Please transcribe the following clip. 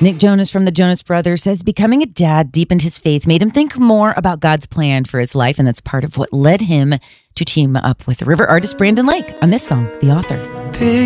Nick Jonas from the Jonas Brothers says becoming a dad deepened his faith, made him think more about God's plan for his life, and that's part of what led him to team up with river artist Brandon Lake on this song, The Author.